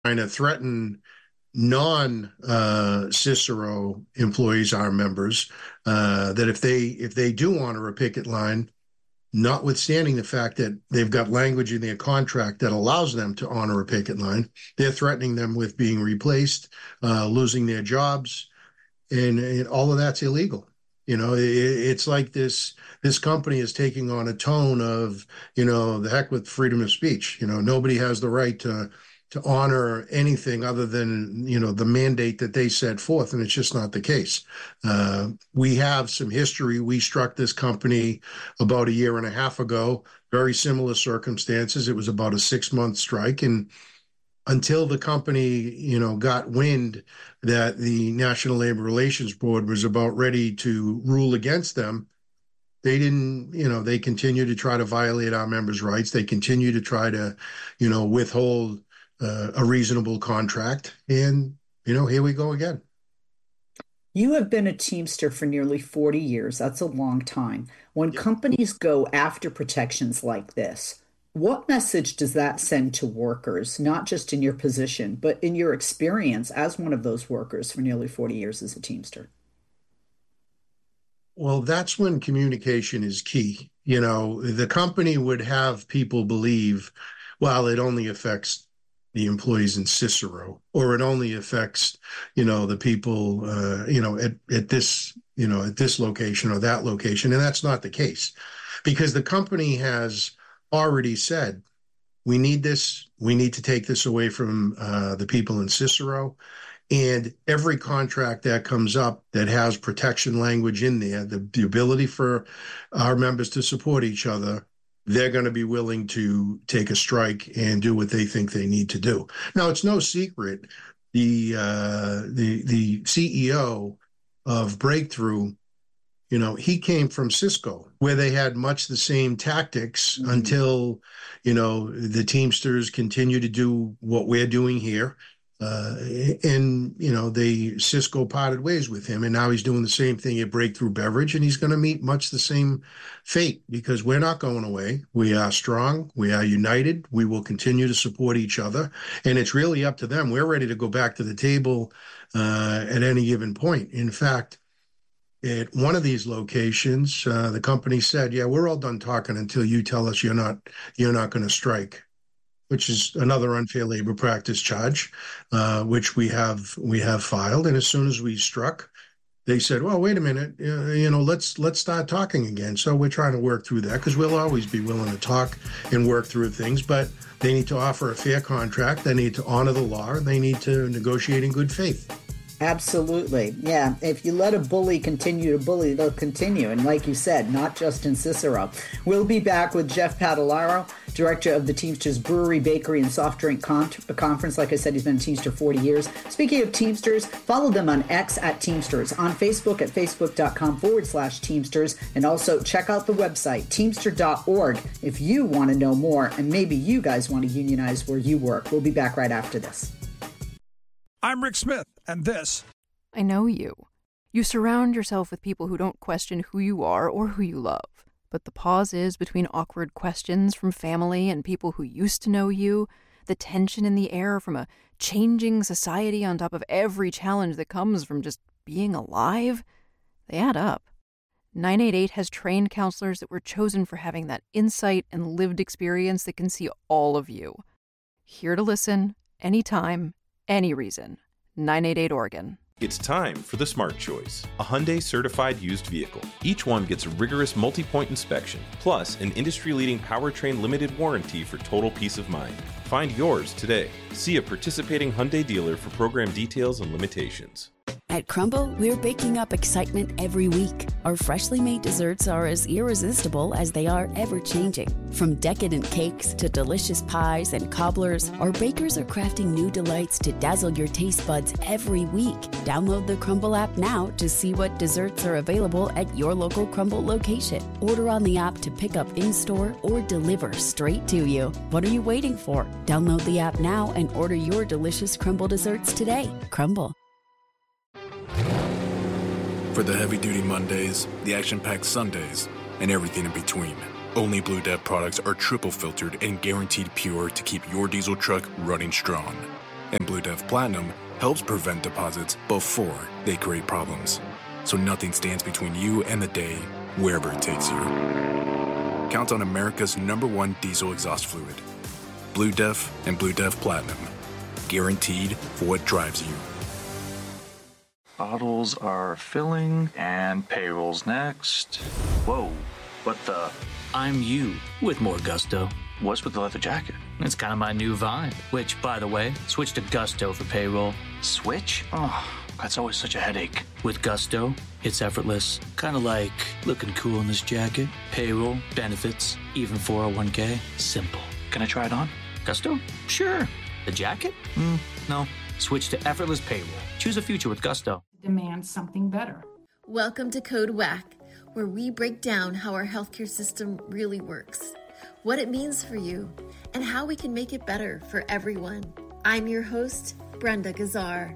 trying to threaten non Cicero employees, our members, that if they do honor a picket line, notwithstanding the fact that they've got language in their contract that allows them to honor a picket line, they're threatening them with being replaced, losing their jobs, and all of that's illegal. It's like this company is taking on a tone of, the heck with freedom of speech. Nobody has the right to honor anything other than, the mandate that they set forth. And it's just not the case. We have some history. We struck this company about a year and a half ago, very similar circumstances. It was about a 6-month strike. And until the company, got wind that the National Labor Relations Board was about ready to rule against them, they didn't, they continue to try to violate our members' rights. They continue to try to, withhold a reasonable contract. And, here we go again. You have been a Teamster for nearly 40 years. That's a long time. When companies go after protections like this, what message does that send to workers, not just in your position, but in your experience as one of those workers for nearly 40 years as a Teamster? Well, that's when communication is key. The company would have people believe, well, it only affects the employees in Cicero, or it only affects, the people, at this location or that location. And that's not the case, because the company has already said, we need this. We need to take this away from the people in Cicero. And every contract that comes up that has protection language in there, the ability for our members to support each other, they're going to be willing to take a strike and do what they think they need to do. Now, it's no secret the CEO of Breakthrough, he came from Cisco, where they had much the same tactics until, the Teamsters continue to do what we're doing here. Cisco parted ways with him, and now he's doing the same thing at Breakthrough Beverage, and he's going to meet much the same fate, because we're not going away. We are strong. We are united. We will continue to support each other, and it's really up to them. We're ready to go back to the table at any given point. In fact, at one of these locations, the company said, "Yeah, we're all done talking until you tell us you're not going to strike," which is another unfair labor practice charge, which we have filed. And as soon as we struck, they said, "Well, wait a minute, let's start talking again." So we're trying to work through that, because we'll always be willing to talk and work through things, but they need to offer a fair contract. They need to honor the law. They need to negotiate in good faith. Absolutely. Yeah. If you let a bully continue to bully, they'll continue. And like you said, not just in Cicero. We'll be back with Jeff Padalaro, director of the Teamsters Brewery, Bakery, and Soft Drink Conference. Like I said, he's been a Teamster 40 years. Speaking of Teamsters, follow them on X at Teamsters, on Facebook at facebook.com/Teamsters, and also check out the website, teamster.org, if you want to know more, and maybe you guys want to unionize where you work. We'll be back right after this. I'm Rick Smith, and this. I know you. You surround yourself with people who don't question who you are or who you love. But the pauses between awkward questions from family and people who used to know you, the tension in the air from a changing society on top of every challenge that comes from just being alive, they add up. 988 has trained counselors that were chosen for having that insight and lived experience that can see all of you. Here to listen, anytime, any reason. 988 Oregon. It's time for the Smart Choice, a Hyundai certified used vehicle. Each one gets a rigorous multi-point inspection, plus an industry-leading powertrain limited warranty for total peace of mind. Find yours today. See a participating Hyundai dealer for program details and limitations. At Crumble, we're baking up excitement every week. Our freshly made desserts are as irresistible as they are ever-changing. From decadent cakes to delicious pies and cobblers, our bakers are crafting new delights to dazzle your taste buds every week. Download the Crumble app now to see what desserts are available at your local Crumble location. Order on the app to pick up in-store or deliver straight to you. What are you waiting for? Download the app now and order your delicious Crumble desserts today. Crumble. For the heavy-duty Mondays, the action-packed Sundays, and everything in between, only Blue Dove products are triple filtered and guaranteed pure to keep your diesel truck running strong. And Blue Def Platinum helps prevent deposits before they create problems. So nothing stands between you and the day, wherever it takes you. Count on America's #1 diesel exhaust fluid. Blue Def and Blue Def Platinum. Guaranteed for what drives you. Bottles are filling and payroll's next. Whoa, what the? I'm you with more gusto. What's with the leather jacket? It's kind of my new vibe. Which, by the way, switch to Gusto for payroll. Switch? Oh, that's always such a headache. With Gusto, it's effortless. Kind of like looking cool in this jacket. Payroll, benefits, even 401k. Simple. Can I try it on? Gusto? Sure. The jacket? No. Switch to effortless payroll. Choose a future with Gusto. Demand something better. Welcome to Code WAC, where we break down how our healthcare system really works, what it means for you, and how we can make it better for everyone. I'm your host, Brenda Gazzar.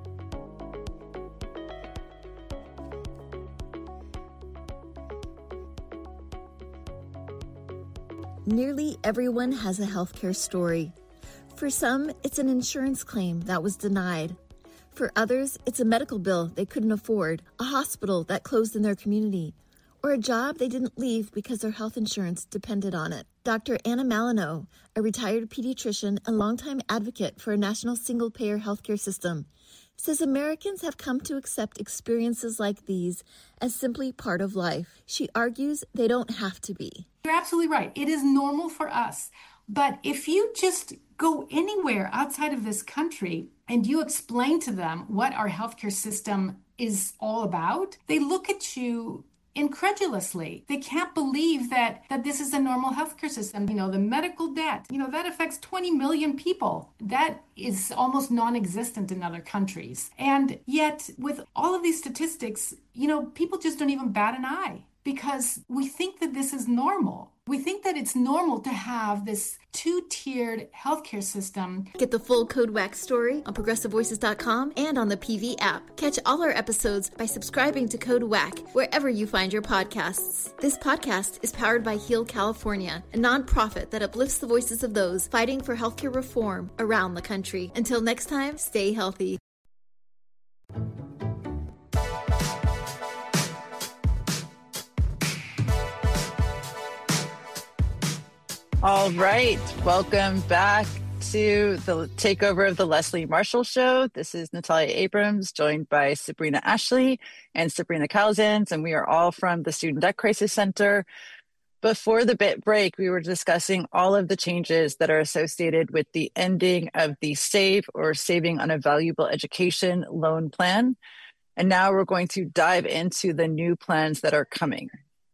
Nearly everyone has a healthcare story. For some, it's an insurance claim that was denied. For others, it's a medical bill they couldn't afford, a hospital that closed in their community, or a job they didn't leave because their health insurance depended on it. Dr. Anna Malinow, a retired pediatrician and longtime advocate for a national single-payer healthcare system, says Americans have come to accept experiences like these as simply part of life. She argues they don't have to be. You're absolutely right. It is normal for us. But if you just go anywhere outside of this country and you explain to them what our healthcare system is all about, they look at you incredulously. They can't believe that this is a normal healthcare system. You know, the medical debt, that affects 20 million people. That is almost non-existent in other countries. And yet, with all of these statistics, people just don't even bat an eye because we think that this is normal. We think that it's normal to have this two-tiered healthcare system. Get the full Code WAC story on ProgressiveVoices.com and on the PV app. Catch all our episodes by subscribing to Code WAC wherever you find your podcasts. This podcast is powered by Heal California, a nonprofit that uplifts the voices of those fighting for healthcare reform around the country. Until next time, stay healthy. All right. Welcome back to the takeover of the Leslie Marshall Show. This is Natalia Abrams, joined by Sabrina Ashley and Sabrina Calzans, and we are all from the Student Debt Crisis Center. Before the bit break, we were discussing all of the changes that are associated with the ending of the SAVE, or Saving on a Valuable Education loan plan. And now we're going to dive into the new plans that are coming.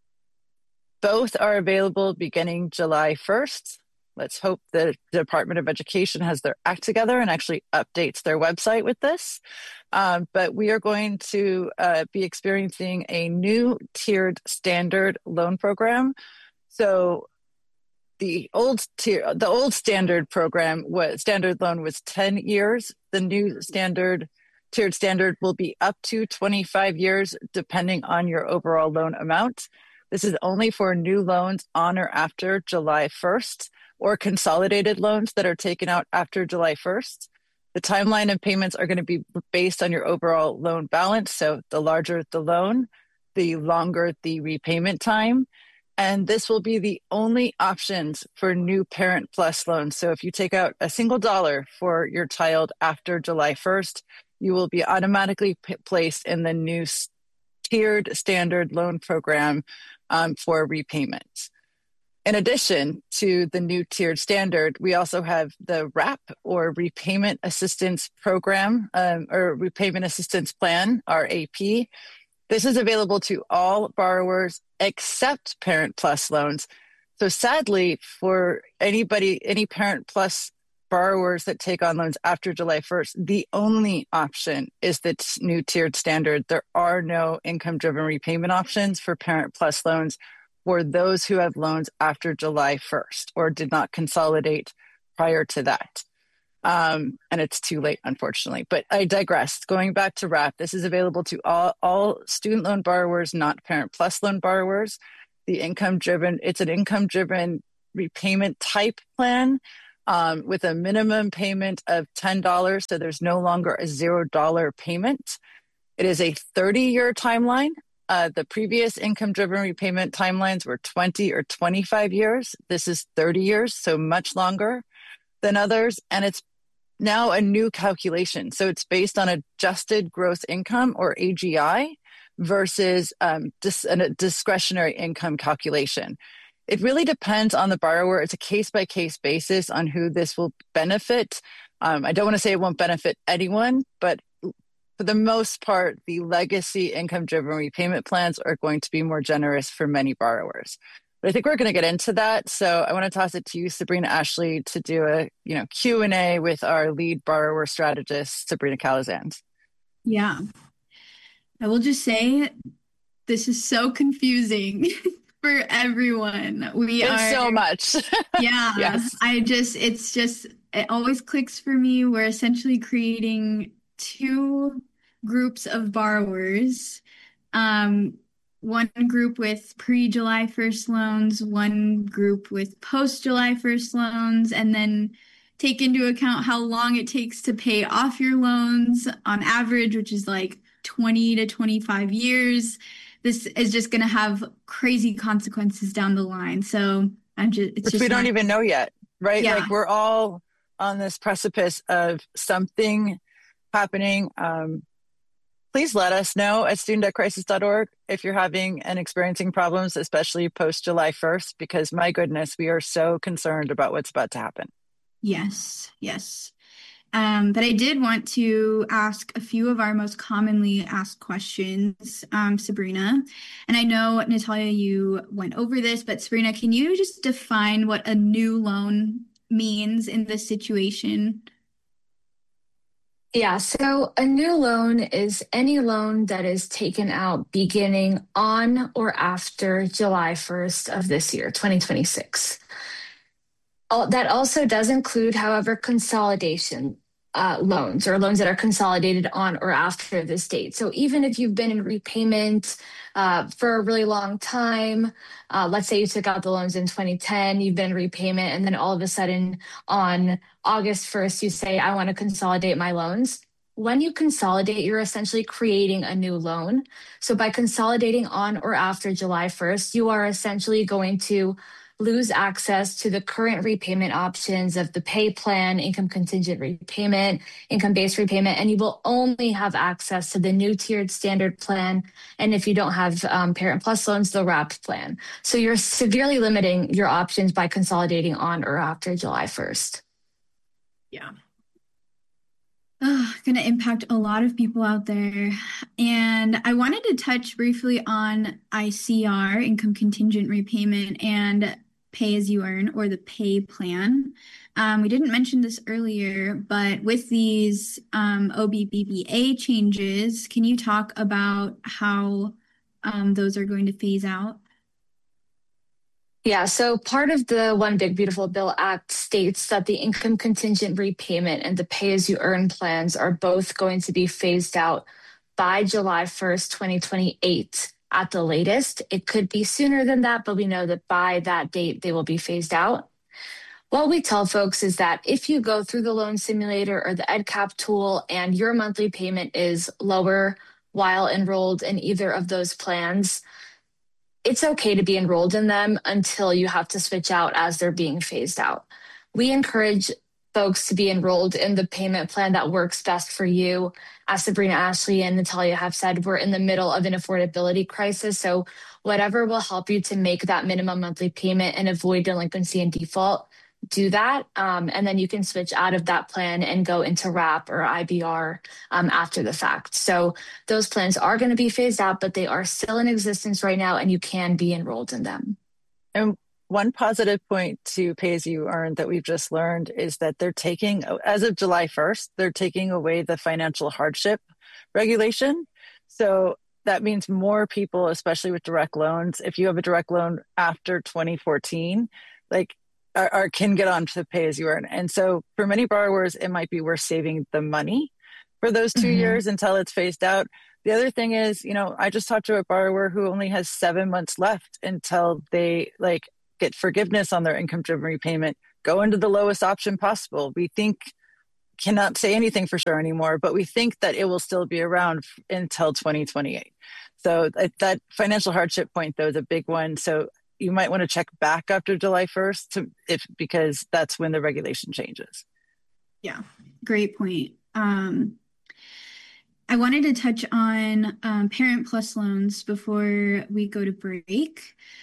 Both are available beginning July 1st. Let's hope the Department of Education has their act together and actually updates their website with this. But we are going to be experiencing a new tiered standard loan program. So the old standard program standard loan was 10 years. The new tiered standard will be up to 25 years, depending on your overall loan amount. This is only for new loans on or after July 1st, or consolidated loans that are taken out after July 1st. The timeline of payments are going to be based on your overall loan balance. So the larger the loan, the longer the repayment time. And this will be the only options for new Parent Plus loans. So if you take out a single dollar for your child after July 1st, you will be automatically placed in the new tiered standard loan program for repayment. In addition to the new tiered standard, we also have the RAP, or Repayment Assistance Program, or Repayment Assistance Plan, RAP. This is available to all borrowers except Parent Plus loans. So sadly, for any Parent Plus borrowers that take on loans after July 1st, the only option is the new tiered standard. There are no income-driven repayment options for Parent Plus loans for those who have loans after July 1st or did not consolidate prior to that. And it's too late, unfortunately. But I digress. Going back to RAP, this is available to all student loan borrowers, not Parent Plus loan borrowers. It's an income-driven repayment type plan. with a minimum payment of $10. So there's no longer a $0 payment. It is a 30-year timeline. The previous income-driven repayment timelines were 20 or 25 years. This is 30 years, so much longer than others. And it's now a new calculation. So it's based on adjusted gross income, or AGI, versus a discretionary income calculation. It really depends on the borrower. It's a case-by-case basis on who this will benefit. I don't want to say it won't benefit anyone, but for the most part, the legacy income-driven repayment plans are going to be more generous for many borrowers. But I think we're going to get into that. So I want to toss it to you, Sabrina Ashley, to do a Q&A with our lead borrower strategist, Sabrina Calazans. Yeah. I will just say this is so confusing for everyone. It's so much. Yeah. Yes. It always clicks for me. We're essentially creating two groups of borrowers. One group with pre-July 1st loans, one group with post-July 1st loans, and then take into account how long it takes to pay off your loans on average, which is like 20 to 25 years. This is just going to have crazy consequences down the line. So we don't even know yet, right? Yeah. Like, we're all on this precipice of something happening. Please let us know at student.crisis.org if you're having and experiencing problems, especially post July 1st, because my goodness, we are so concerned about what's about to happen. Yes. But I did want to ask a few of our most commonly asked questions, Sabrina. And I know, Natalia, you went over this, but Sabrina, can you just define what a new loan means in this situation? Yeah, so a new loan is any loan that is taken out beginning on or after July 1st of this year, 2026. That also does include, however, consolidation loans, or loans that are consolidated on or after this date. So even if you've been in repayment for a really long time, let's say you took out the loans in 2010, you've been in repayment, and then all of a sudden on August 1st, you say, I want to consolidate my loans. When you consolidate, you're essentially creating a new loan. So by consolidating on or after July 1st, you are essentially going to lose access to the current repayment options of the pay plan, income contingent repayment, income-based repayment, and you will only have access to the new tiered standard plan. And if you don't have Parent Plus loans, the WRAP plan. So you're severely limiting your options by consolidating on or after July 1st. Yeah. Going to impact a lot of people out there. And I wanted to touch briefly on ICR, income contingent repayment, and pay as you earn, or the pay plan. We didn't mention this earlier, but with these OBBBA changes, can you talk about how those are going to phase out? Yeah, so part of the One Big Beautiful Bill Act states that the income contingent repayment and the pay-as-you-earn plans are both going to be phased out by July 1st, 2028 at the latest. It could be sooner than that, but we know that by that date, they will be phased out. What we tell folks is that if you go through the loan simulator or the EdCap tool and your monthly payment is lower while enrolled in either of those plans, it's okay to be enrolled in them until you have to switch out as they're being phased out. We encourage folks to be enrolled in the payment plan that works best for you. As Sabrina Ashley and Natalia have said, we're in the middle of an affordability crisis. So whatever will help you to make that minimum monthly payment and avoid delinquency and default, do that. And then you can switch out of that plan and go into WRAP or IBR after the fact. So those plans are going to be phased out, but they are still in existence right now, and you can be enrolled in them. And one positive point to pay as you earn that we've just learned is that they're taking, as of July 1st, they're taking away the financial hardship regulation. So that means more people, especially with direct loans, if you have a direct loan after 2014, can get on to pay as you earn. And so for many borrowers, it might be worth saving the money for those 2 years until it's phased out. The other thing is, I just talked to a borrower who only has 7 months left until they get forgiveness on their income-driven repayment. go into the lowest option possible. We cannot say anything for sure anymore, but we think that it will still be around until 2028. So that financial hardship point, though, is a big one. So you might want to check back after July 1st because that's when the regulation changes. Yeah, great point. I wanted to touch on Parent Plus loans before we go to break.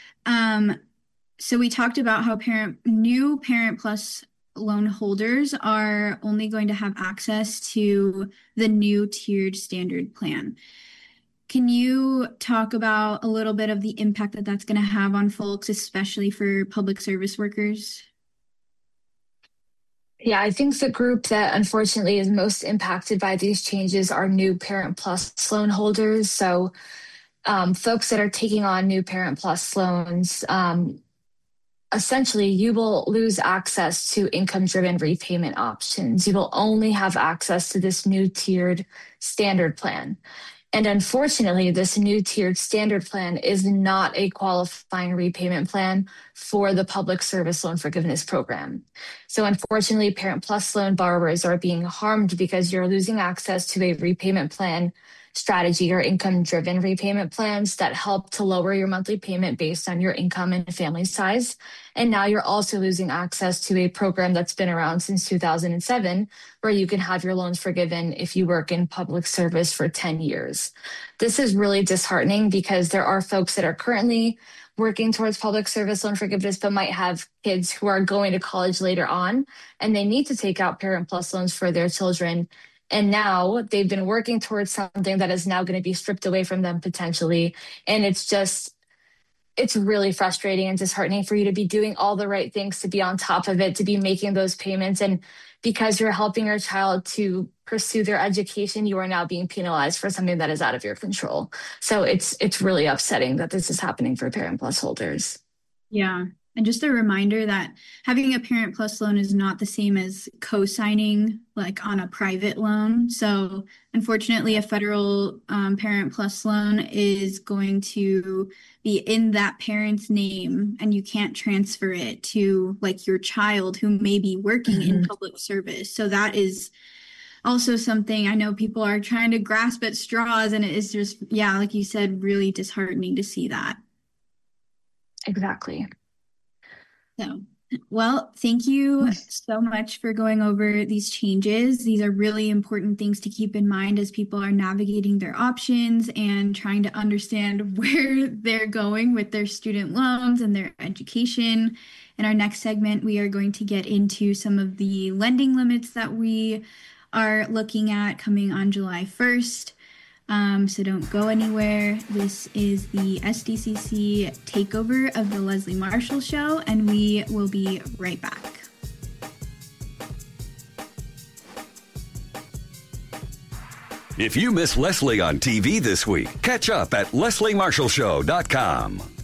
So we talked about how new Parent Plus loan holders are only going to have access to the new tiered standard plan. Can you talk about a little bit of the impact that that's going to have on folks, especially for public service workers? Yeah, I think the group that unfortunately is most impacted by these changes are new Parent Plus loan holders. So folks that are taking on new Parent Plus loans, essentially you will lose access to income-driven repayment options. You will only have access to this new tiered standard plan. And unfortunately, this new tiered standard plan is not a qualifying repayment plan for the Public Service Loan Forgiveness Program. So unfortunately, Parent Plus loan borrowers are being harmed because you're losing access to a repayment plan strategy or income-driven repayment plans that help to lower your monthly payment based on your income and family size. And now you're also losing access to a program that's been around since 2007, where you can have your loans forgiven if you work in public service for 10 years. This is really disheartening because there are folks that are currently working towards public service loan forgiveness, but might have kids who are going to college later on, and they need to take out Parent Plus loans for their children. And now they've been working towards something that is now going to be stripped away from them potentially. And it's really frustrating and disheartening for you to be doing all the right things, to be on top of it, to be making those payments. And because you're helping your child to pursue their education, you are now being penalized for something that is out of your control. So it's really upsetting that this is happening for Parent Plus holders. Yeah. And just a reminder that having a Parent Plus loan is not the same as co-signing like on a private loan. So unfortunately, a federal Parent Plus loan is going to be in that parent's name, and you can't transfer it to like your child who may be working in public service. So that is also something I know people are trying to grasp at straws, and it is just, yeah, like you said, really disheartening to see that. Exactly. So, well, thank you so much for going over these changes. These are really important things to keep in mind as people are navigating their options and trying to understand where they're going with their student loans and their education. In our next segment, we are going to get into some of the lending limits that we are looking at coming on July 1st. So don't go anywhere. This is the SDCC takeover of the Leslie Marshall Show, and we will be right back. If you miss Leslie on TV this week, catch up at lesliemarshallshow.com.